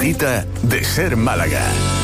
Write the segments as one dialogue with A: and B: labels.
A: cita de Ser Málaga.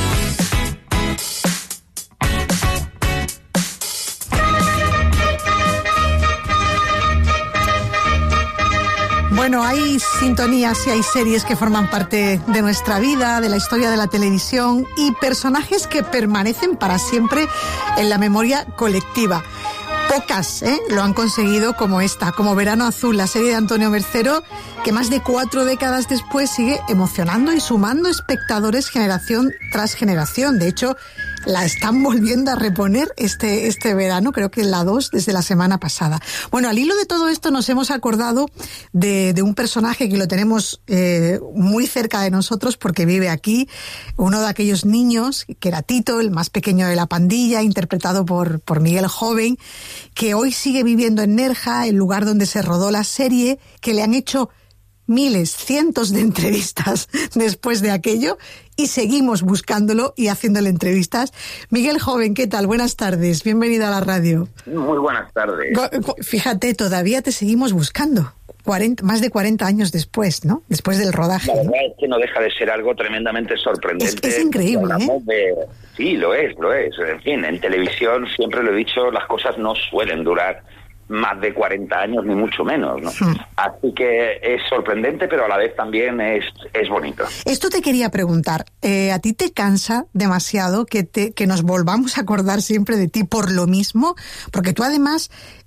B: Bueno, hay sintonías y hay series que forman parte de nuestra vida, de la historia de la televisión, y personajes que permanecen para siempre en la memoria colectiva. Pocas lo han conseguido como esta, como Verano Azul, la serie de Antonio Mercero, que más de 4 décadas después sigue emocionando y sumando espectadores generación tras generación. De hecho, la están volviendo a reponer este verano, creo que la 2 desde la semana pasada. Bueno, al hilo de todo esto nos hemos acordado de un personaje que lo tenemos muy cerca de nosotros porque vive aquí, uno de aquellos niños, que era Tito, el más pequeño de la pandilla, interpretado por Miguel Joven, que hoy sigue viviendo en Nerja, el lugar donde se rodó la serie, que le han hecho miles, cientos de entrevistas después de aquello, y seguimos buscándolo y haciéndole entrevistas. Miguel Joven, ¿qué tal? Buenas tardes, bienvenido a la radio.
C: Muy buenas tardes.
B: Fíjate, todavía te seguimos buscando, más de 40 años después, ¿no? Después del rodaje.
C: La verdad es que no deja de ser algo tremendamente sorprendente.
B: Es increíble,
C: Sí, lo es. En fin, en televisión, siempre lo he dicho, las cosas no suelen durar más de 40 años, ni mucho menos, ¿no? Así que es sorprendente, pero a la vez también es bonito.
B: Esto te quería preguntar, ¿a ti te cansa demasiado que nos volvamos a acordar siempre de ti por lo mismo? Porque tú además,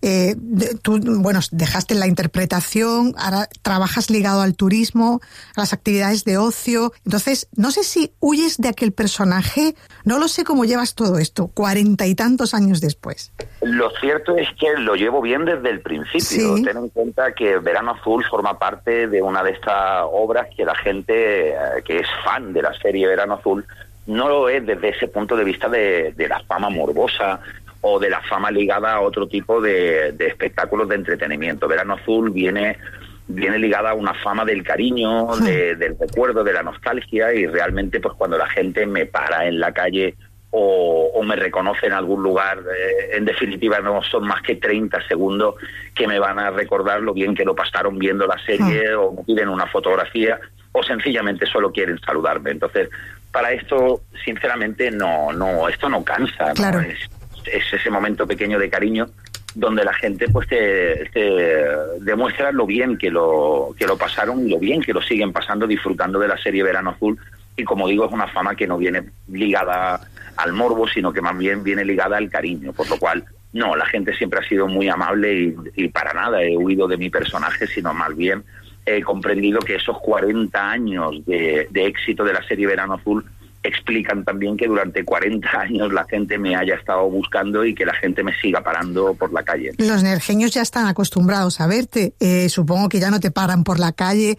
B: dejaste la interpretación, ahora trabajas ligado al turismo, a las actividades de ocio, entonces no sé si huyes de aquel personaje, no lo sé cómo llevas todo esto, 40 y tantos años después.
C: Lo cierto es que lo llevo bien desde el principio.
B: Sí.
C: Ten en cuenta que Verano Azul forma parte de una de estas obras que la gente que es fan de la serie Verano Azul no lo es desde ese punto de vista de la fama morbosa o de la fama ligada a otro tipo de espectáculos de entretenimiento. Verano Azul viene ligada a una fama del cariño, del recuerdo, de la nostalgia, y realmente pues cuando la gente me para en la calle o me reconoce en algún lugar, en definitiva no son más que 30 segundos que me van a recordar lo bien que lo pasaron viendo la serie, o me piden una fotografía, o sencillamente solo quieren saludarme. Entonces, para esto, sinceramente, esto no cansa, ¿no?
B: Claro.
C: Es ese momento pequeño de cariño donde la gente pues te demuestra lo bien que lo pasaron y lo bien que lo siguen pasando disfrutando de la serie Verano Azul. Y como digo, es una fama que no viene ligada al morbo, sino que más bien viene ligada al cariño, por lo cual, no, la gente siempre ha sido muy amable y para nada he huido de mi personaje, sino más bien he comprendido que esos 40 años de éxito de la serie Verano Azul explican también que durante 40 años la gente me haya estado buscando y que la gente me siga parando por la calle.
B: Los nerjeños ya están acostumbrados a verte, supongo que ya no te paran por la calle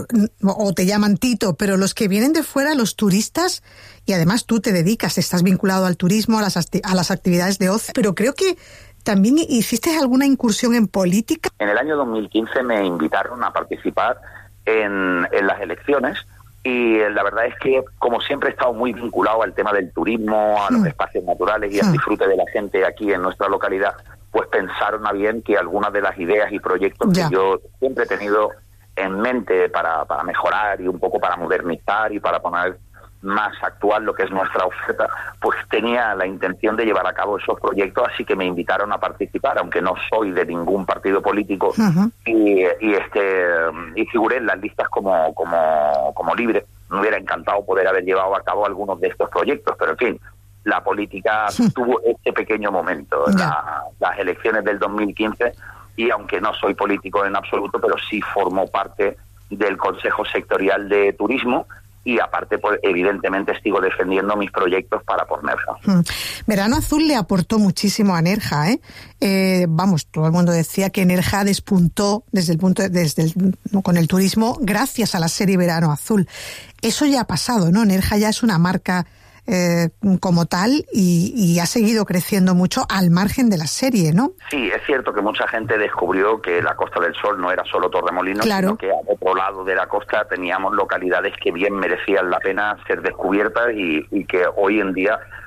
B: o te llaman Tito, pero los que vienen de fuera, los turistas, y además tú te dedicas, estás vinculado al turismo, a las actividades de ocio, pero creo que también hiciste alguna incursión en política.
C: En el año 2015 me invitaron a participar en las elecciones. Y la verdad es que, como siempre, he estado muy vinculado al tema del turismo, a los espacios naturales y al disfrute de la gente aquí en nuestra localidad, pues pensaron a bien que algunas de las ideas y proyectos que yo siempre he tenido en mente para mejorar y un poco para modernizar y para poner más actual lo que es nuestra oferta, pues tenía la intención de llevar a cabo esos proyectos, así que me invitaron a participar, aunque no soy de ningún partido político, y figuré en las listas como libre. Me hubiera encantado poder haber llevado a cabo algunos de estos proyectos, pero en fin, la política tuvo este pequeño momento, las elecciones del 2015, y aunque no soy político en absoluto, pero sí formo parte del Consejo Sectorial de Turismo, y aparte, pues, evidentemente sigo defendiendo mis proyectos para por Nerja.
B: Verano Azul le aportó muchísimo a Nerja, todo el mundo decía que Nerja despuntó con el turismo gracias a la serie Verano Azul. Eso ya ha pasado, ¿no? Nerja ya es una marca como tal y ha seguido creciendo mucho al margen de la serie, ¿no?
C: Sí, es cierto que mucha gente descubrió que la Costa del Sol no era solo Torremolinos, sino que al otro lado de la costa teníamos localidades que bien merecían la pena ser descubiertas y que hoy en día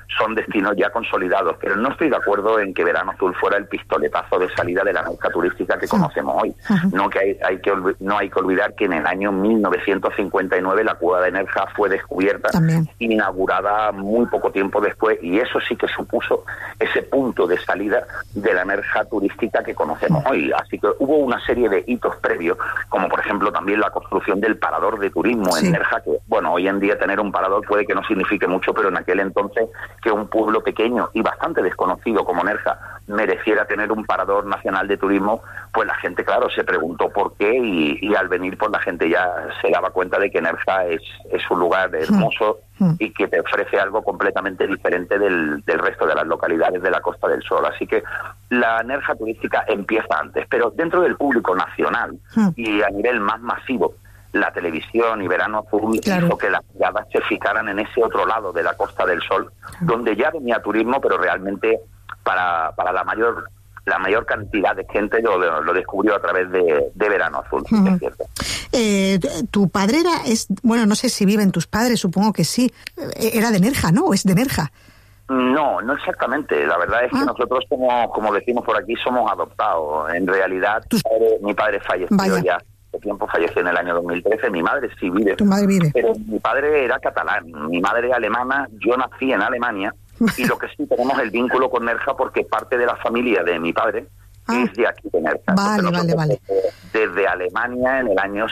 C: son destinos ya consolidados, pero no estoy de acuerdo en que Verano Azul fuera el pistoletazo de salida de la Nerja turística que conocemos hoy. No hay que olvidar que en el año 1959 la cueva de Nerja fue descubierta, inaugurada muy poco tiempo después, y eso sí que supuso ese punto de salida de la Nerja turística que conocemos hoy. Así que hubo una serie de hitos previos, como por ejemplo también la construcción del parador de turismo en Nerja, que bueno, hoy en día tener un parador puede que no signifique mucho, pero en aquel entonces que un pueblo pequeño y bastante desconocido como Nerja mereciera tener un parador nacional de turismo, pues la gente, claro, se preguntó por qué, y al venir pues la gente ya se daba cuenta de que Nerja es un lugar hermoso y que te ofrece algo completamente diferente del resto de las localidades de la Costa del Sol. Así que la Nerja turística empieza antes, pero dentro del público nacional y a nivel más masivo, la televisión y Verano Azul hizo que las miradas se fijaran en ese otro lado de la Costa del Sol, donde ya venía turismo, pero realmente para la mayor cantidad de gente lo descubrió a través de Verano Azul. Es cierto.
B: Tu padre bueno, no sé si viven tus padres, supongo que sí, era de Nerja, ¿no? ¿O es de Nerja?
C: No exactamente. La verdad es que nosotros, como decimos por aquí, somos adoptados. En realidad, mi padre falleció ya. De tiempo, falleció en el año 2013. Mi madre sí vive.
B: Tu madre vive.
C: Pero mi padre era catalán, mi madre alemana, yo nací en Alemania, y lo que sí tenemos el vínculo con Nerja porque parte de la familia de mi padre es de aquí de Nerja.
B: Vale.
C: Desde Alemania en el año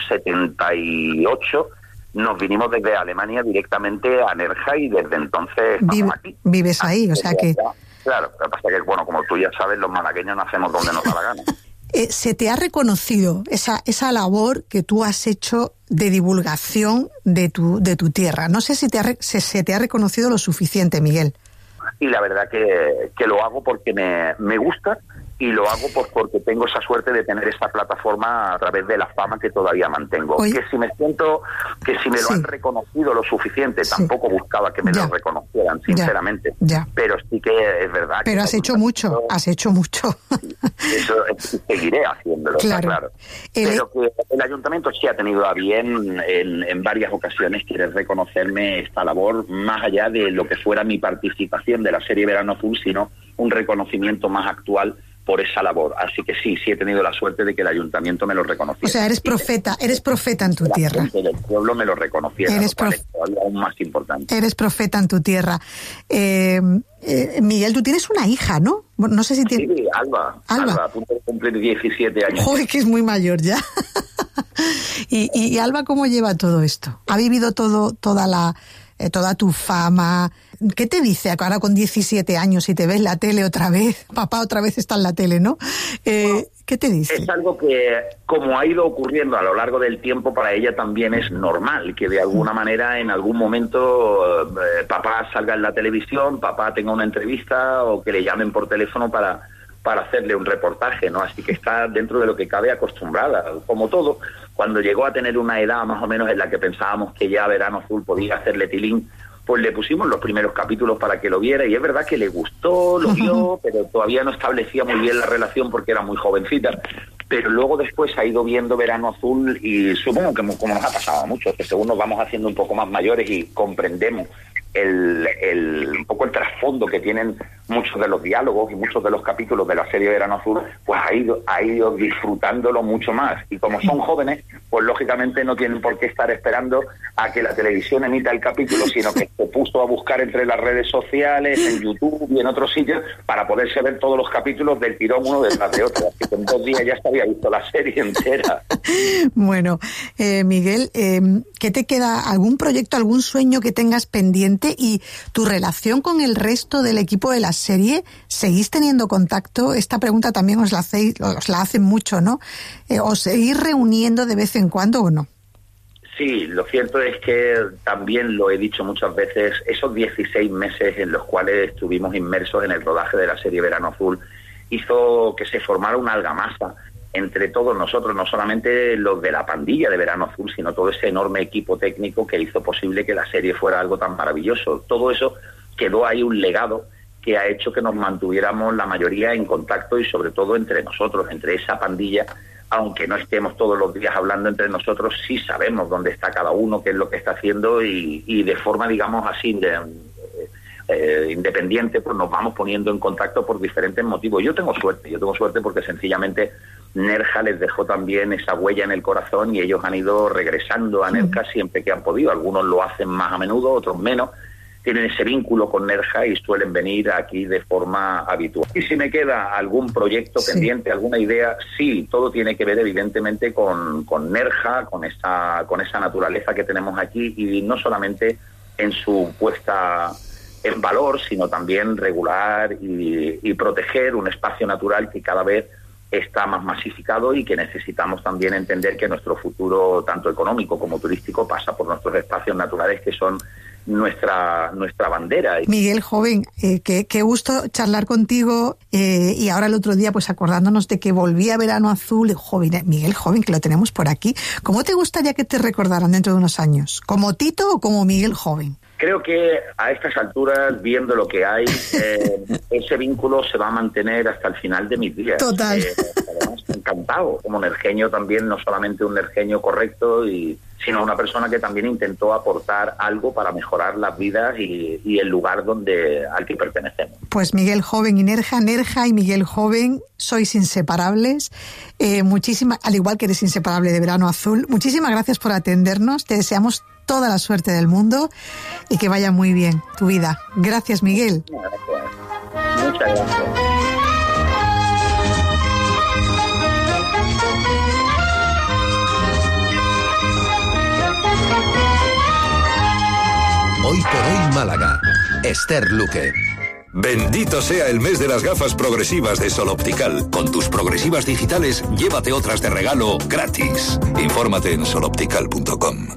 C: 78 nos vinimos desde Alemania directamente a Nerja, y desde entonces estamos aquí.
B: Vives ahí, o sea que...
C: Claro, lo que pasa es que, bueno, como tú ya sabes, los malagueños nacemos donde nos da la gana.
B: ¿Se te ha reconocido esa labor que tú has hecho de divulgación de tu tierra? No sé si se te ha reconocido lo suficiente, Miguel.
C: Y la verdad que lo hago porque me gusta, y lo hago pues porque tengo esa suerte de tener esta plataforma a través de la fama que todavía mantengo. Que si me lo han reconocido lo suficiente, tampoco buscaba que me lo reconocieran, sinceramente. Pero sí que es verdad.
B: Pero has hecho mucho.
C: Eso seguiré haciéndolo, claro. Pero que el ayuntamiento sí ha tenido a bien en varias ocasiones quiere reconocerme esta labor, más allá de lo que fuera mi participación de la serie Verano Azul, sino un reconocimiento más actual por esa labor. Así que sí he tenido la suerte de que el ayuntamiento me lo reconociera.
B: O sea, eres profeta en tu tierra.
C: La gente del pueblo me lo reconociera, lo cual es todavía aún más importante.
B: Eres profeta en tu tierra. Miguel, tú tienes una hija, ¿no? Bueno, no sé si tienes...
C: Sí, Alba, a punto de cumplir 17 años.
B: Joder, que es muy mayor ya. ¿Y Alba cómo lleva todo esto? ¿Ha vivido toda tu fama? ¿Qué te dice ahora con 17 años si te ves la tele otra vez? Papá otra vez está en la tele, ¿no? ¿Qué te dice?
C: Es algo que, como ha ido ocurriendo a lo largo del tiempo, para ella también es normal, que de alguna manera en algún momento papá salga en la televisión, papá tenga una entrevista o que le llamen por teléfono para hacerle un reportaje, ¿no? Así que está dentro de lo que cabe acostumbrada, como todo. Cuando llegó a tener una edad más o menos en la que pensábamos que ya Verano Azul podía hacerle tilín, pues le pusimos los primeros capítulos para que lo viera, y es verdad que le gustó, lo vio, pero todavía no establecía muy bien la relación porque era muy jovencita. Pero luego después ha ido viendo Verano Azul, y supongo que como nos ha pasado a muchos, que según nos vamos haciendo un poco más mayores y comprendemos un poco el trasfondo que tienen muchos de los diálogos y muchos de los capítulos de la serie Verano Azul, pues ha ido disfrutándolo mucho más. Y como son jóvenes, pues lógicamente no tienen por qué estar esperando a que la televisión emita el capítulo, sino que se puso a buscar entre las redes sociales, en YouTube y en otros sitios, para poderse ver todos los capítulos del tirón uno detrás de otro. Así que en 2 días ya se había visto la serie entera.
B: Bueno, Miguel, ¿qué te queda? ¿Algún proyecto, algún sueño que tengas pendiente? Y tu relación con el resto del equipo de la serie, ¿seguís teniendo contacto? Esta pregunta también os la hacen mucho, ¿no? ¿Os seguís reuniendo de vez en cuando o no?
C: Sí, lo cierto es que también lo he dicho muchas veces, esos 16 meses en los cuales estuvimos inmersos en el rodaje de la serie Verano Azul hizo que se formara una argamasa entre todos nosotros, no solamente los de la pandilla de Verano Azul, sino todo ese enorme equipo técnico que hizo posible que la serie fuera algo tan maravilloso. Todo eso quedó ahí un legado que ha hecho que nos mantuviéramos la mayoría en contacto, y sobre todo entre nosotros, entre esa pandilla. Aunque no estemos todos los días hablando entre nosotros, sí sabemos dónde está cada uno, qué es lo que está haciendo, y de forma, digamos así, independiente, pues nos vamos poniendo en contacto por diferentes motivos. Yo tengo suerte porque sencillamente Nerja les dejó también esa huella en el corazón y ellos han ido regresando a Nerja siempre que han podido. Algunos lo hacen más a menudo, otros menos. Tienen ese vínculo con Nerja y suelen venir aquí de forma habitual. Y si me queda algún proyecto pendiente, alguna idea, sí, todo tiene que ver evidentemente con Nerja, con esa naturaleza que tenemos aquí, y no solamente en su puesta en valor, sino también regular y proteger un espacio natural que cada vez está más masificado y que necesitamos también entender que nuestro futuro, tanto económico como turístico, pasa por nuestros espacios naturales, que son nuestra bandera.
B: Miguel, joven, qué gusto charlar contigo, y ahora el otro día, pues acordándonos de que volvía Verano Azul, joven, Miguel, joven, que lo tenemos por aquí. ¿Cómo te gustaría que te recordaran dentro de unos años? ¿Como Tito o como Miguel joven?
C: Creo que a estas alturas, viendo lo que hay, ese vínculo se va a mantener hasta el final de mis días.
B: Total.
C: Además, encantado. Como nerjeño también, no solamente un nerjeño correcto, sino una persona que también intentó aportar algo para mejorar las vidas y el lugar al que pertenecemos.
B: Pues Miguel joven y Nerja y Miguel joven, sois inseparables. Al igual que eres inseparable de Verano Azul. Muchísimas gracias por atendernos. Te deseamos toda la suerte del mundo y que vaya muy bien tu vida. Gracias, Miguel.
C: Gracias. Muchas gracias.
D: Hoy por hoy Málaga. Esther Luque.
A: Bendito sea el mes de las gafas progresivas de Sol Optical.
D: Con tus progresivas digitales, llévate otras de regalo gratis.
A: Infórmate en soloptical.com.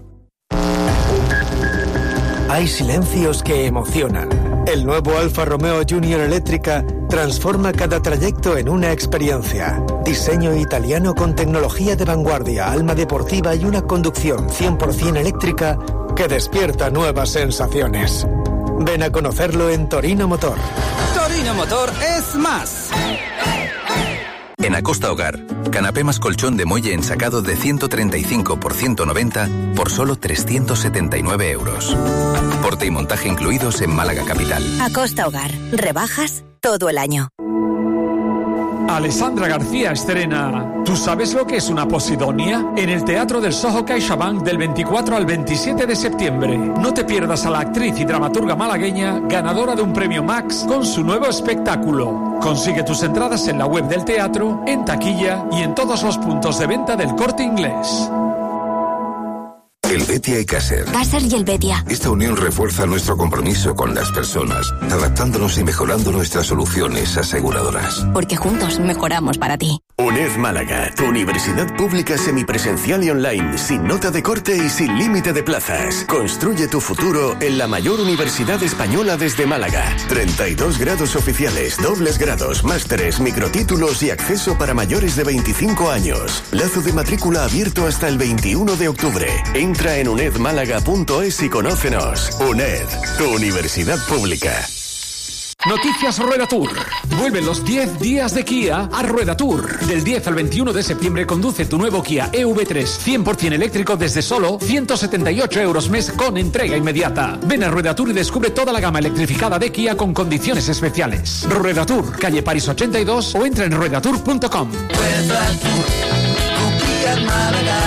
E: Hay silencios que emocionan. El nuevo Alfa Romeo Junior Eléctrica transforma cada trayecto en una experiencia. Diseño italiano con tecnología de vanguardia, alma deportiva y una conducción 100% eléctrica que despierta nuevas sensaciones. Ven a conocerlo en Torino Motor.
F: Torino Motor es más.
G: En Acosta Hogar, canapé más colchón de muelle ensacado de 135 por 190 por solo 379 euros. Porte y montaje incluidos en Málaga Capital.
H: Acosta Hogar, rebajas todo el año.
I: Alessandra García estrena ¿Tú sabes lo que es una posidonia? En el Teatro del Soho CaixaBank del 24 al 27 de septiembre. No te pierdas a la actriz y dramaturga malagueña ganadora de un premio Max con su nuevo espectáculo. Consigue tus entradas en la web del teatro, en taquilla y en todos los puntos de venta del Corte Inglés.
A: Helvetia y Caser.
H: Caser y Helvetia.
A: Esta unión refuerza nuestro compromiso con las personas, adaptándonos y mejorando nuestras soluciones aseguradoras.
H: Porque juntos mejoramos para ti.
J: UNED Málaga, tu universidad pública semipresencial y online, sin nota de corte y sin límite de plazas. Construye tu futuro en la mayor universidad española desde Málaga. 32 grados oficiales, dobles grados, másteres, microtítulos y acceso para mayores de 25 años. Plazo de matrícula abierto hasta el 21 de octubre. Entra en unedmálaga.es y conócenos. UNED, tu universidad pública.
I: Noticias Rueda Tour. Vuelven los 10 días de Kia a Rueda Tour. Del 10 al 21 de septiembre conduce tu nuevo Kia EV3 100% eléctrico desde solo 178 euros mes con entrega inmediata. Ven a Rueda Tour y descubre toda la gama electrificada de Kia con condiciones especiales. Rueda Tour, calle París 82 o entra en ruedatour.com.
F: Rueda Tour, tu Kia Málaga.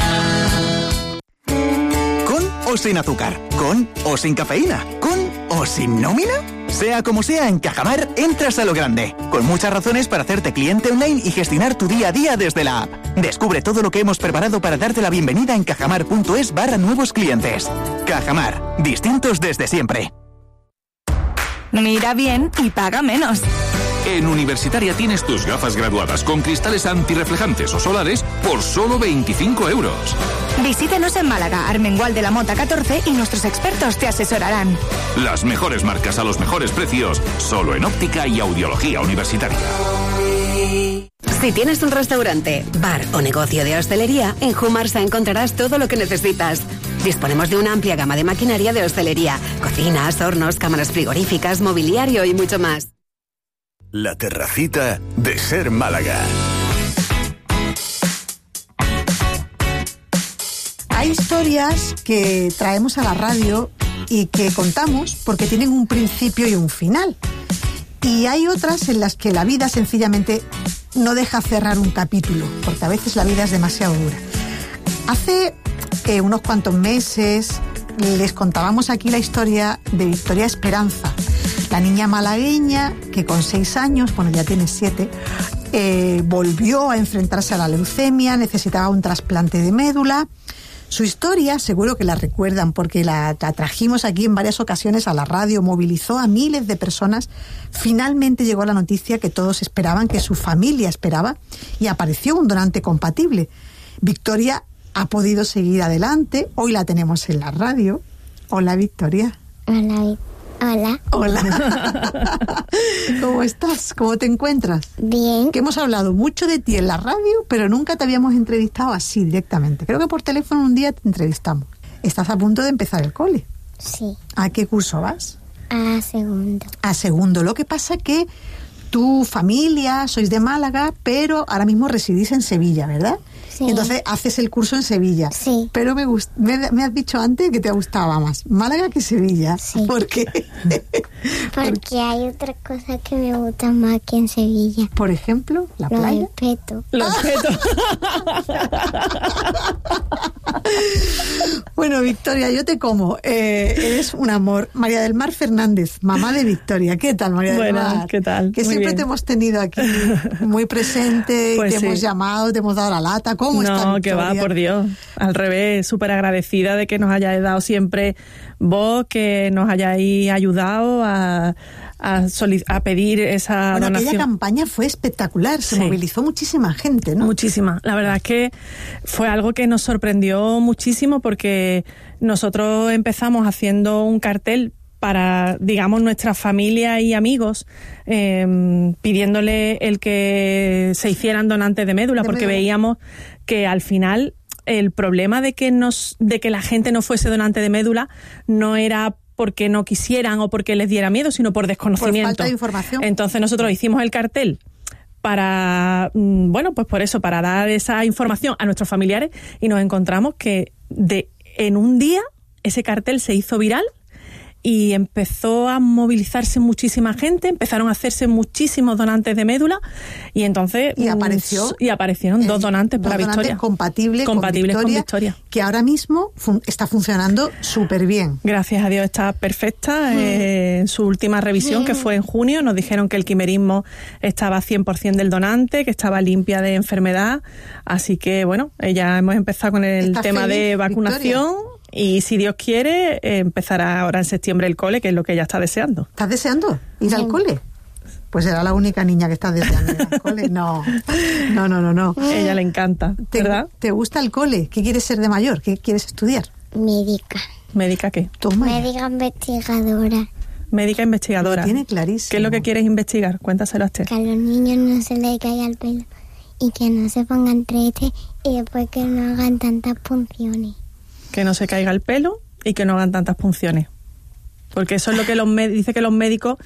K: ¿Con o sin azúcar? ¿Con o sin cafeína? ¿Con o sin nómina? Sea como sea, en Cajamar entras a lo grande, con muchas razones para hacerte cliente online y gestionar tu día a día desde la app. Descubre todo lo que hemos preparado para darte la bienvenida en cajamar.es/nuevos clientes. Cajamar, distintos desde siempre.
H: Mira bien y paga menos.
D: En Universitaria tienes tus gafas graduadas con cristales antirreflejantes o solares por solo 25 euros.
H: Visítenos en Málaga, Armengual de la Mota 14 y nuestros expertos te asesorarán.
D: Las mejores marcas a los mejores precios, solo en óptica y audiología universitaria.
L: Si tienes un restaurante, bar o negocio de hostelería, en Humarsa encontrarás todo lo que necesitas. Disponemos de una amplia gama de maquinaria de hostelería, cocinas, hornos, cámaras frigoríficas, mobiliario y mucho más.
J: La terracita de Ser Málaga.
B: Hay historias que traemos a la radio y que contamos porque tienen un principio y un final. Y hay otras en las que la vida sencillamente no deja cerrar un capítulo, porque a veces la vida es demasiado dura. Hace unos cuantos meses les contábamos aquí la historia de Victoria Esperanza, la niña malagueña que con 6 años, bueno, ya tiene 7, volvió a enfrentarse a la leucemia, necesitaba un trasplante de médula. Su historia, seguro que la recuerdan porque la trajimos aquí en varias ocasiones a la radio, movilizó a miles de personas. Finalmente llegó la noticia que todos esperaban, que su familia esperaba, y apareció un donante compatible. Victoria ha podido seguir adelante, hoy la tenemos en la radio. Hola, Victoria.
M: Hola.
B: ¿Cómo estás? ¿Cómo te encuentras?
M: Bien.
B: Que hemos hablado mucho de ti en la radio, pero nunca te habíamos entrevistado así directamente. Creo que por teléfono un día te entrevistamos. Estás a punto de empezar el cole.
M: Sí.
B: ¿A qué curso vas?
M: A segundo.
B: A segundo. Lo que pasa es que tu familia, sois de Málaga, pero ahora mismo residís en Sevilla, ¿verdad?
M: Sí.
B: Entonces haces el curso en Sevilla.
M: Sí.
B: Pero me has dicho antes que te gustaba más Málaga que Sevilla.
M: Sí.
B: ¿Por qué?
M: Porque hay otras cosas que me gustan más que en Sevilla.
B: Por ejemplo, la
M: Lo
B: playa.
M: del peto.
N: Los petos.
B: Bueno, Victoria, yo te como. Eres un amor. María del Mar Fernández, mamá de Victoria. ¿Qué tal, María del Mar?
N: Bueno, ¿qué tal?
B: Que
N: Muy
B: siempre
N: bien.
B: te hemos tenido aquí muy presente,
N: Pues
B: y te
N: sí.
B: hemos llamado, te hemos dado la lata. ¿Cómo estás,
N: No, que
B: Victoria?
N: va, por Dios. Al revés, súper agradecida de que nos hayáis dado siempre voz, que nos hayáis ayudado a pedir esa
B: Bueno,
N: donación.
B: aquella campaña fue espectacular, se
N: Sí.
B: movilizó muchísima gente, ¿no?
N: Muchísima. La verdad es que fue algo que nos sorprendió muchísimo porque nosotros empezamos haciendo un cartel para, digamos, nuestra familia y amigos, pidiéndole el que se hicieran donantes de médula, porque veíamos que al final el problema de que la gente no fuese donante de médula no era porque no quisieran o porque les diera miedo, sino por desconocimiento.
B: Por falta de información.
N: Entonces nosotros hicimos el cartel para, bueno, pues por eso, para dar esa información a nuestros familiares, y nos encontramos que en un día ese cartel se hizo viral y empezó a movilizarse muchísima gente, empezaron a hacerse muchísimos donantes de médula, y entonces aparecieron 2 donantes para Victoria.
B: Compatibles con Victoria, que ahora mismo está funcionando súper bien.
N: Gracias a Dios está perfecta. En su última revisión, que fue en junio, nos dijeron que el quimerismo estaba 100% del donante, que estaba limpia de enfermedad. Así que, bueno, ya hemos empezado con el tema de vacunación. Victoria. Y si Dios quiere, empezará ahora en septiembre el cole, que es lo que ella está deseando.
B: ¿Estás deseando ir al cole? Pues será la única niña que está deseando ir al cole. No.
N: Ella le encanta, ¿verdad?
B: ¿Te gusta el cole? ¿Qué quieres ser de mayor? ¿Qué quieres estudiar?
M: Médica.
N: ¿Médica qué?
B: Toma.
M: Médica investigadora.
N: Médica investigadora.
B: Lo tiene clarísimo.
N: ¿Qué es lo que quieres investigar? Cuéntaselo a usted.
M: Que a los niños no se les caiga el pelo y que no se pongan tristes y después que no hagan tantas punciones.
N: Que no se caiga el pelo y que no hagan tantas punciones. Porque eso es lo que dice que los médicos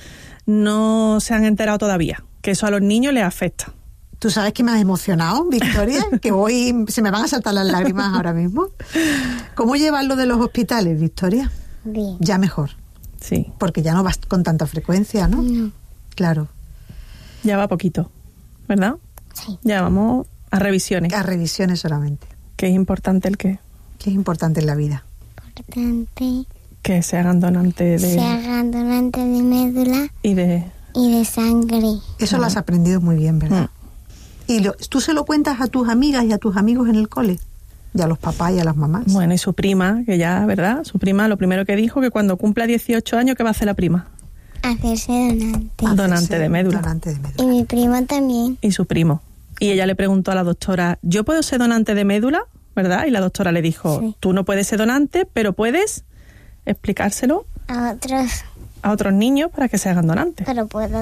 N: no se han enterado todavía, que eso a los niños les afecta.
B: ¿Tú sabes que me has emocionado, Victoria? Que se me van a saltar las lágrimas ahora mismo. ¿Cómo llevas lo de los hospitales, Victoria?
M: Bien.
B: Ya mejor.
N: Sí.
B: Porque ya no vas con tanta frecuencia, ¿no?
M: No.
B: Claro.
N: Ya va poquito, ¿verdad?
M: Sí.
N: Ya vamos a revisiones.
B: A revisiones solamente.
N: Que es importante el qué.
B: ¿Qué es importante en la vida?
M: Importante.
N: Que se hagan donantes de...
M: Se hagan donantes de médula
N: y de
M: sangre.
B: Eso lo has aprendido muy bien, ¿verdad? ¿Y tú se lo cuentas a tus amigas y a tus amigos en el cole? Y a los papás y a las mamás.
N: Bueno, y su prima, que ya, ¿verdad? Su prima lo primero que dijo, que cuando cumpla 18 años, ¿qué va a hacer la prima?
M: Hacerse donante.
N: Donante de médula.
M: Y mi primo también.
N: Y su primo. Y ella le preguntó a la doctora, ¿yo puedo ser donante de médula? ¿Verdad? Y la doctora le dijo, sí. Tú no puedes ser donante, pero puedes explicárselo
M: a
N: otros niños para que se hagan donantes.
M: Pero puedo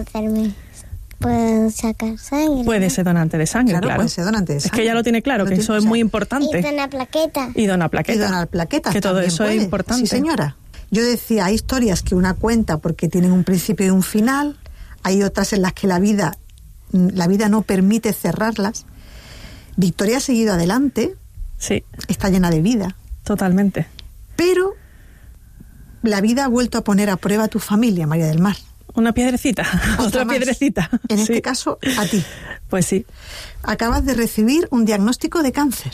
M: sacar sangre.
N: Puede ser donante de sangre, claro.
B: Puede ser donante de sangre.
N: Es que ella lo tiene claro, que eso es muy importante.
M: Y donar plaquetas.
N: Y donar
B: plaquetas.
N: Que todo eso es importante.
B: Sí, señora. Yo decía, hay historias que una cuenta porque tienen un principio y un final. Hay otras en las que la vida no permite cerrarlas. Victoria ha seguido adelante.
N: Sí.
B: Está llena de vida.
N: Totalmente.
B: Pero la vida ha vuelto a poner a prueba a tu familia, María del Mar.
N: Una piedrecita, otra piedrecita.
B: En este caso, a ti.
N: Pues sí.
B: Acabas de recibir un diagnóstico de cáncer.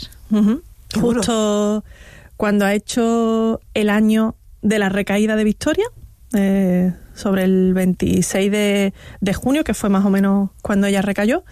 N: Justo cuando ha hecho el año de la recaída de Victoria, sobre el 26 de junio, que fue más o menos cuando ella recayó,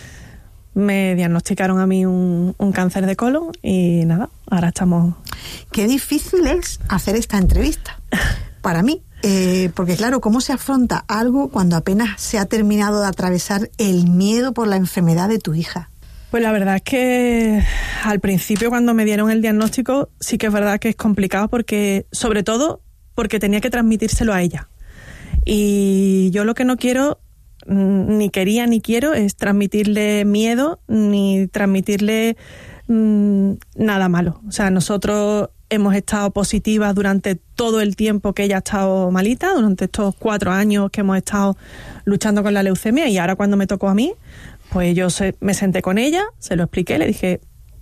N: me diagnosticaron a mí un cáncer de colon y nada, ahora estamos...
B: Qué difícil es hacer esta entrevista, para mí, porque claro, ¿cómo se afronta algo cuando apenas se ha terminado de atravesar el miedo por la enfermedad de tu hija?
N: Pues la verdad es que al principio cuando me dieron el diagnóstico sí que es verdad que es complicado porque, sobre todo, porque tenía que transmitírselo a ella. Y yo lo que no quiero, ni quería ni quiero, es transmitirle miedo ni transmitirle nada malo. O sea, nosotros hemos estado positivas durante todo el tiempo que ella ha estado malita, durante estos 4 años que hemos estado luchando con la leucemia, y ahora cuando me tocó a mí, pues yo me senté con ella, se lo expliqué, le dije,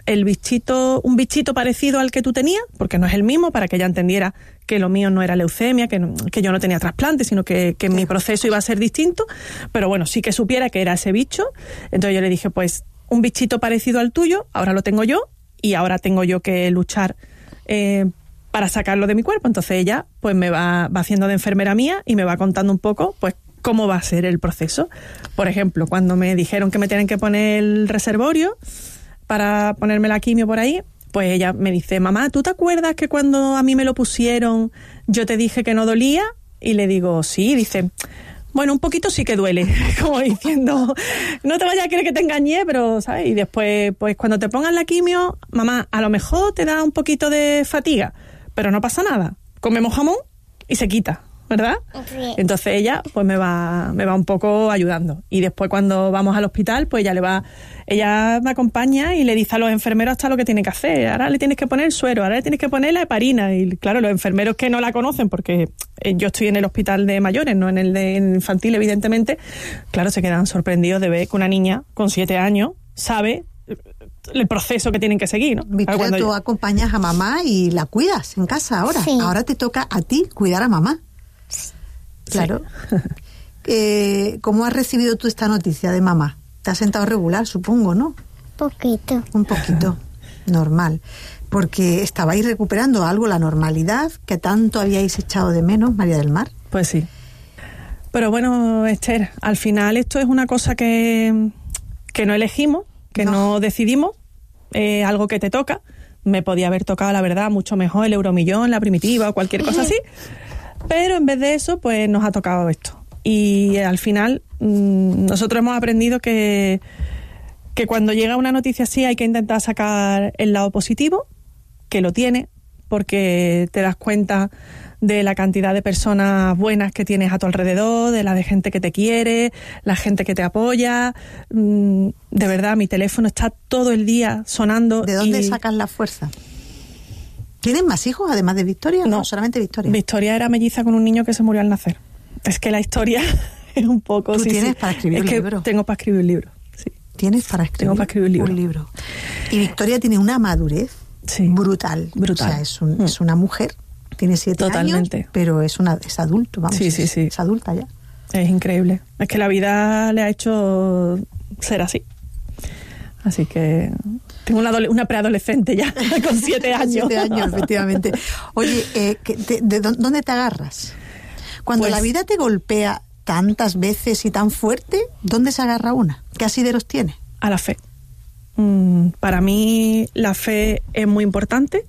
N: un bichito parecido al que tú tenías, porque no es el mismo, para que ella entendiera que lo mío no era leucemia, que yo no tenía trasplante, sino que mi proceso iba a ser distinto, pero bueno, sí que supiera que era ese bicho. Entonces yo le dije, pues un bichito parecido al tuyo, ahora lo tengo yo, y ahora tengo yo que luchar para sacarlo de mi cuerpo. Entonces ella pues me va haciendo de enfermera mía y me va contando un poco pues cómo va a ser el proceso. Por ejemplo, cuando me dijeron que me tienen que poner el reservorio para ponerme la quimio por ahí, pues ella me dice, mamá, ¿tú te acuerdas que cuando a mí me lo pusieron yo te dije que no dolía? Y le digo, sí. Dice, bueno, un poquito sí que duele, como diciendo, no te vayas a creer que te engañé, pero, ¿sabes? Y después, pues cuando te pongan la quimio, mamá, a lo mejor te da un poquito de fatiga, pero no pasa nada, comemos jamón y se quita, ¿verdad? Sí. Entonces ella pues me va un poco ayudando, y después cuando vamos al hospital pues ella me acompaña y le dice a los enfermeros hasta lo que tiene que hacer. Ahora le tienes que poner el suero, ahora le tienes que poner la heparina, y claro, los enfermeros que no la conocen, porque yo estoy en el hospital de mayores, no en el de infantil evidentemente, claro, se quedan sorprendidos de ver que una niña con 7 años sabe el proceso que tienen que seguir, ¿no?
B: Victoria, tú acompañas a mamá y la cuidas en casa ahora. Sí. Ahora te toca a ti cuidar a mamá. Claro. Sí. ¿Cómo has recibido tú esta noticia de mamá? Te has sentado regular, supongo, ¿no? Un poquito. Normal. Porque estabais recuperando algo, la normalidad, que tanto habíais echado de menos, María del Mar.
N: Pues sí. Pero bueno, Esther, al final esto es una cosa que no elegimos, que no decidimos, algo que te toca. Me podía haber tocado, la verdad, mucho mejor el Euromillón, la Primitiva o cualquier cosa así. Pero en vez de eso, pues nos ha tocado esto. Y al final, nosotros hemos aprendido que cuando llega una noticia así hay que intentar sacar el lado positivo, que lo tiene, porque te das cuenta de la cantidad de personas buenas que tienes a tu alrededor, de la de gente que te quiere, la gente que te apoya. De verdad, mi teléfono está todo el día sonando.
B: ¿De dónde sacas la fuerza? ¿Tienes más hijos además de Victoria? No, solamente Victoria.
N: Victoria era melliza con un niño que se murió al nacer. Es que la historia es un poco...
B: ¿Tú tienes para escribir un libro?
N: Tengo para escribir un libro, sí.
B: ¿Tienes para escribir, un libro? Y Victoria tiene una madurez brutal. O sea, es una mujer, tiene 7 años, pero es adulto, vamos. Sí. Es adulta ya.
N: Es increíble. Es que la vida le ha hecho ser así. Así que... Tengo una preadolescente ya, con 7 años.
B: 7 años, efectivamente. Oye, ¿de dónde te agarras? Cuando la vida te golpea tantas veces y tan fuerte, ¿dónde se agarra una? ¿Qué asideros tiene?
N: A la fe. Para mí la fe es muy importante.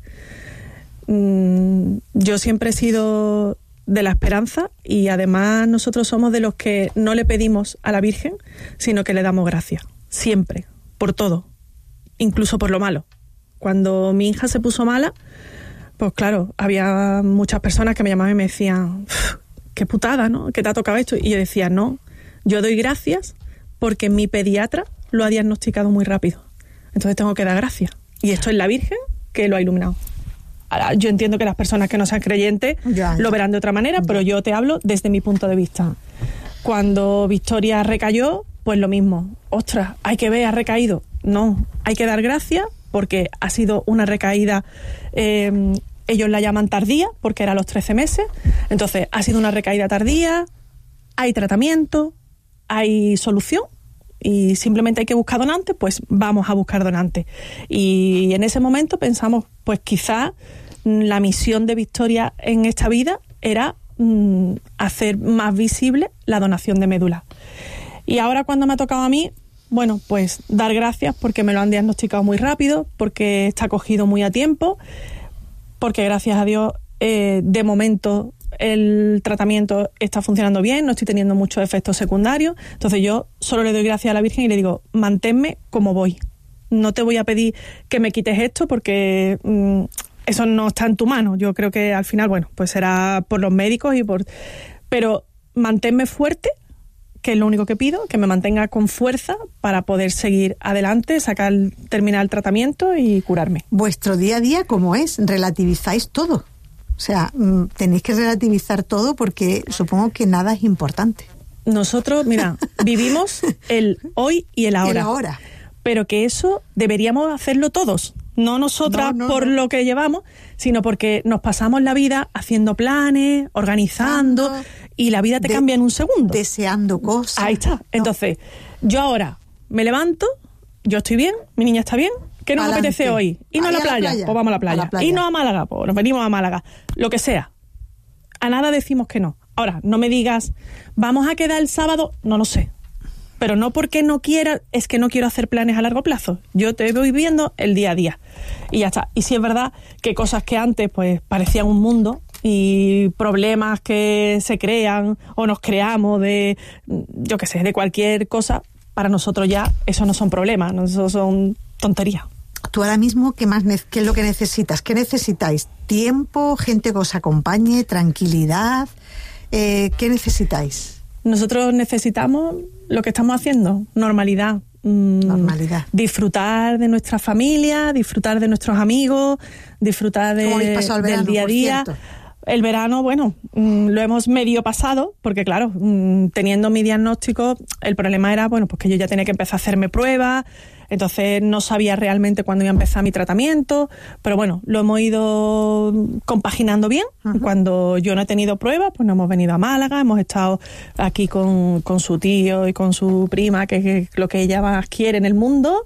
N: Yo siempre he sido de la esperanza, y además nosotros somos de los que no le pedimos a la Virgen, sino que le damos gracias. Siempre, por todo. Incluso por lo malo. Cuando mi hija se puso mala, pues claro, había muchas personas que me llamaban y me decían, qué putada, ¿no? ¿Qué te ha tocado esto? Y yo decía, no, yo doy gracias porque mi pediatra lo ha diagnosticado muy rápido. Entonces tengo que dar gracias. Y esto es la Virgen que lo ha iluminado. Ahora, yo entiendo que las personas que no sean creyentes lo verán de otra manera, pero yo te hablo desde mi punto de vista. Cuando Victoria recayó, pues lo mismo. Ostras, hay que ver, ha recaído. No, hay que dar gracias porque ha sido una recaída ellos la llaman tardía porque era a los 13 meses, entonces ha sido una recaída tardía, hay tratamiento, hay solución y simplemente hay que buscar donantes, pues vamos a buscar donantes. Y en ese momento pensamos, pues quizá la misión de Victoria en esta vida era hacer más visible la donación de médula. Y ahora cuando me ha tocado a mí, bueno, pues dar gracias porque me lo han diagnosticado muy rápido, porque está cogido muy a tiempo, porque gracias a Dios de momento el tratamiento está funcionando bien, no estoy teniendo muchos efectos secundarios. Entonces yo solo le doy gracias a la Virgen y le digo, manténme como voy. No te voy a pedir que me quites esto porque eso no está en tu mano. Yo creo que al final, bueno, pues será por los médicos pero manténme fuerte, que es lo único que pido, que me mantenga con fuerza para poder seguir adelante, terminar el tratamiento y curarme.
B: Vuestro día a día, ¿cómo es? ¿Relativizáis todo? O sea, tenéis que relativizar todo porque supongo que nada es importante.
N: Nosotros, mira, vivimos el hoy y el ahora.
B: El ahora.
N: Pero que eso deberíamos hacerlo todos. No nosotras por lo que llevamos, sino porque nos pasamos la vida haciendo planes, organizando, y la vida te cambia en un segundo.
B: Deseando cosas.
N: Ahí está. Entonces, yo ahora me levanto, yo estoy bien, mi niña está bien. ¿Qué nos apetece hoy? ¿Irnos a la playa? Pues vamos a la playa. ¿Irnos a Málaga? Pues nos venimos a Málaga. Lo que sea. A nada decimos que no. Ahora, no me digas, ¿vamos a quedar el sábado? No lo sé. Pero no porque no quiera, es que no quiero hacer planes a largo plazo. Yo te voy viviendo el día a día. Y ya está. Y sí es verdad que cosas que antes pues parecían un mundo y problemas que se crean o nos creamos de, yo qué sé, de cualquier cosa, para nosotros ya eso no son problemas, no son tonterías.
B: Tú ahora mismo, ¿qué es lo que necesitas? ¿Qué necesitáis? ¿Tiempo? ¿Gente que os acompañe? ¿Tranquilidad? ¿Qué necesitáis?
N: Nosotros necesitamos lo que estamos haciendo, normalidad.
B: Normalidad.
N: Disfrutar de nuestra familia, disfrutar de nuestros amigos, disfrutar del día a día. El verano, bueno, lo hemos medio pasado, porque claro, teniendo mi diagnóstico, el problema era, bueno, pues que yo ya tenía que empezar a hacerme pruebas, entonces no sabía realmente cuándo iba a empezar mi tratamiento, pero bueno, lo hemos ido compaginando bien. Uh-huh. Cuando yo no he tenido pruebas, pues nos hemos venido a Málaga, hemos estado aquí con su tío y con su prima, que es lo que ella más quiere en el mundo,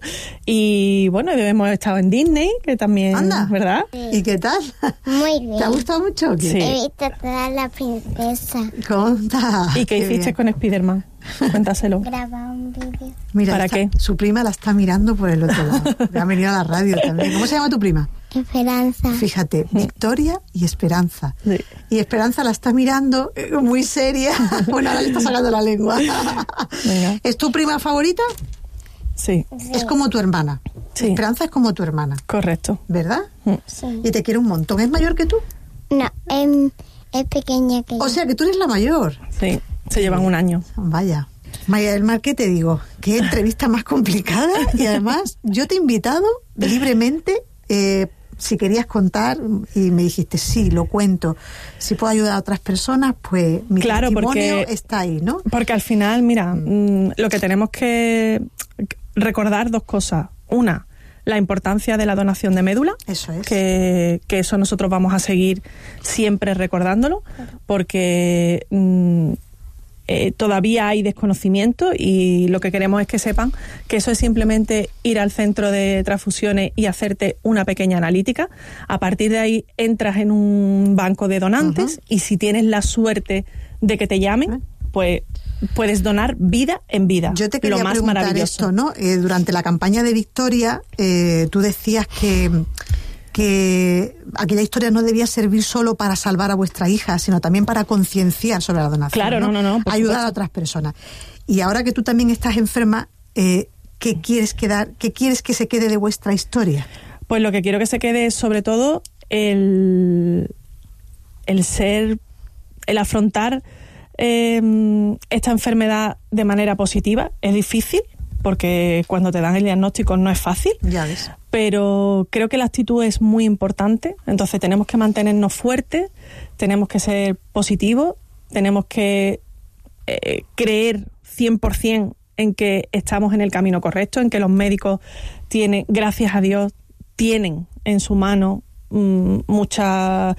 N: y bueno, hemos estado en Disney, que también,
B: anda,
N: ¿verdad?
B: ¿Y qué tal?
M: Muy bien.
B: ¿Te ha gustado mucho?
N: Sí.
M: He visto toda la princesa.
B: Conta.
N: ¿Y qué hiciste con Spiderman? Cuéntaselo.
M: Graba un vídeo.
B: Mira,
N: ¿para qué?
B: Su prima la está mirando por el otro lado. Ha venido a la radio también. ¿Cómo se llama tu prima?
M: Esperanza.
B: Fíjate, Victoria y Esperanza.
N: Sí.
B: Y Esperanza la está mirando muy seria. Bueno, ahora le está sacando la lengua.
N: Venga.
B: ¿Es tu prima favorita?
N: Sí.
B: Es como tu hermana.
N: Sí.
B: Esperanza es como tu hermana.
N: Correcto.
B: ¿Verdad?
M: Sí.
B: Y te quiere un montón. ¿Es mayor que tú?
M: No, es pequeña que yo.
B: O sea, que tú eres la mayor.
N: Sí, se llevan un año.
B: Vaya. María del Mar, ¿qué te digo? Qué entrevista más complicada. Y además, yo te he invitado libremente, si querías contar, y me dijiste, sí, lo cuento. Si puedo ayudar a otras personas, pues mi testimonio está ahí, ¿no?
N: Porque al final, mira, lo que tenemos que recordar dos cosas. Una, la importancia de la donación de médula.
B: Eso es.
N: Que eso nosotros vamos a seguir siempre recordándolo, porque todavía hay desconocimiento, y lo que queremos es que sepan que eso es simplemente ir al centro de transfusiones y hacerte una pequeña analítica. A partir de ahí entras en un banco de donantes. Uh-huh. Y si tienes la suerte de que te llamen, pues puedes donar vida en vida.
B: Yo te quería
N: lo más
B: preguntar
N: maravilloso.
B: esto, ¿no? Durante la campaña de Victoria, tú decías que aquella historia no debía servir solo para salvar a vuestra hija, sino también para concienciar sobre la donación.
N: Claro, no.
B: Ayudar a otras personas. Y ahora que tú también estás enferma, ¿qué quieres que se quede de vuestra historia?
N: Pues lo que quiero que se quede es sobre todo el afrontar esta enfermedad de manera positiva. Es difícil, porque cuando te dan el diagnóstico no es fácil.
B: Ya ves.
N: Pero creo que la actitud es muy importante. Entonces tenemos que mantenernos fuertes, tenemos que ser positivos, tenemos que creer 100% en que estamos en el camino correcto, en que los médicos tienen, gracias a Dios, tienen en su mano muchas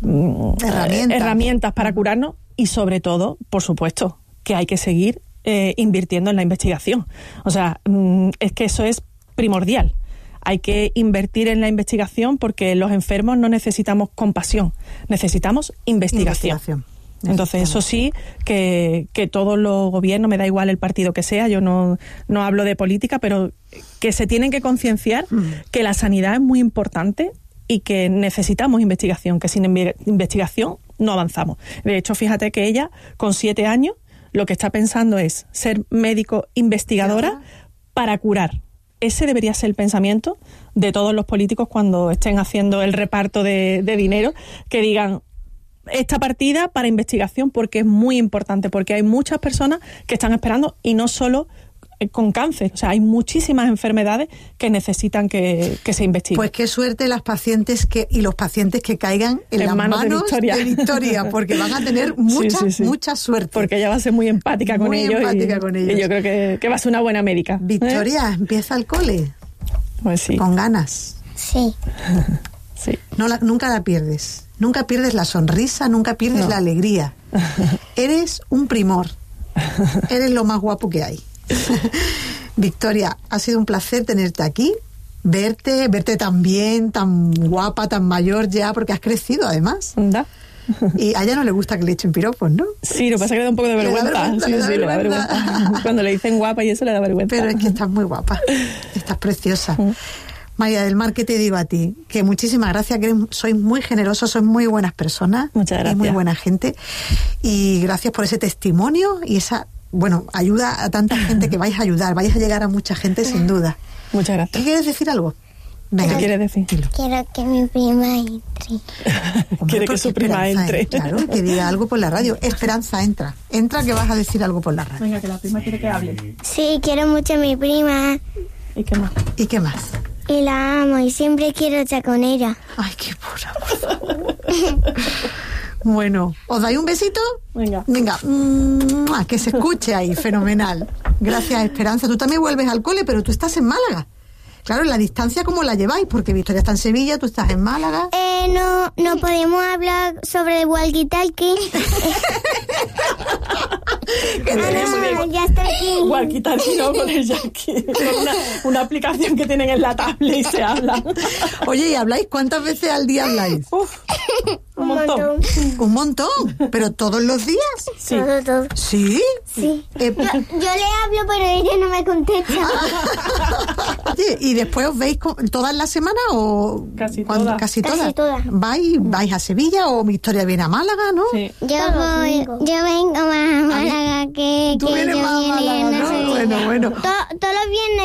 N: herramientas para curarnos y sobre todo, por supuesto, que hay que seguir invirtiendo en la investigación. O sea, es que eso es primordial. Hay que invertir en la investigación porque los enfermos no necesitamos compasión, necesitamos investigación. Entonces, eso sí, que todos los gobiernos, me da igual el partido que sea, yo no hablo de política, pero que se tienen que concienciar que la sanidad es muy importante y que necesitamos investigación, que sin investigación no avanzamos. De hecho, fíjate que ella, con 7 años, lo que está pensando es ser médico investigadora para curar. Ese debería ser el pensamiento de todos los políticos cuando estén haciendo el reparto de dinero, que digan esta partida para investigación porque es muy importante, porque hay muchas personas que están esperando y no solo con cáncer, o sea, hay muchísimas enfermedades que necesitan que se investiguen.
B: Pues qué suerte las pacientes y los pacientes que caigan en las manos de Victoria, porque van a tener mucha suerte.
N: Porque ella va a ser muy empática con ellos. Y yo creo que va a ser una buena médica.
B: Victoria, empieza el cole.
N: Pues sí.
B: Con ganas.
M: Sí.
N: Sí.
B: Nunca la pierdes. Nunca pierdes la sonrisa, nunca pierdes la alegría. Eres un primor. Eres lo más guapo que hay. Victoria, ha sido un placer tenerte aquí, verte tan bien, tan guapa, tan mayor ya, porque has crecido además. Y a ella no le gusta que le echen piropos, ¿no?
N: Sí, lo que pasa es que le da un poco de vergüenza. Le da vergüenza. Cuando le dicen guapa y eso le da vergüenza.
B: Pero es que estás muy guapa, estás preciosa. María del Mar, ¿qué te digo a ti? Que muchísimas gracias, que sois muy generosos, sois muy buenas personas.
N: Muchas gracias.
B: Y muy buena gente. Y gracias por ese testimonio y esa, ayuda a tanta gente que vais a ayudar, vais a llegar a mucha gente sin duda.
N: Muchas gracias.
B: ¿Qué quieres decir algo? Venga.
N: ¿Qué quieres decir?
M: Quiero que mi prima entre.
N: Quiere que su prima entre.
B: Claro, que diga algo por la radio. Esperanza, entra. Entra que vas a decir algo por la radio.
N: Venga, que la prima quiere que hable.
M: Sí, quiero mucho a mi prima.
N: ¿Y qué más?
B: ¿Y qué más?
M: Y la amo y siempre quiero estar con ella.
B: Ay, qué pura, por favor. Bueno, ¿os dais un besito?
N: Venga.
B: Venga, que se escuche ahí, fenomenal. Gracias, Esperanza. Tú también vuelves al cole, pero tú estás en Málaga. Claro, la distancia, ¿cómo la lleváis? Porque Victoria está en Sevilla, tú estás en Málaga.
M: No podemos hablar sobre walkie-talkie. Ya está aquí.
N: Walkie-talkie no, con el Yankee. Una aplicación que tienen en la tablet y se habla.
B: Oye, ¿y habláis? ¿Cuántas veces al día habláis?
N: Un montón.
B: Un montón. ¿Pero todos los días?
N: Sí.
M: Todo.
B: ¿Sí?
M: Sí. Yo le hablo, pero ella no me contesta.
B: Oye, ¿y después os veis todas las semanas o...?
N: Casi todas.
B: Casi todas.
M: Casi todas.
B: ¿Vais a Sevilla o Victoria viene a Málaga, no?
N: Sí.
M: Yo vengo más a Málaga que
B: Tú vienes
M: yo
B: más a
M: viene
B: Málaga,
M: a
B: ¿no?
M: Sevilla.
B: Bueno.
M: Todos los viernes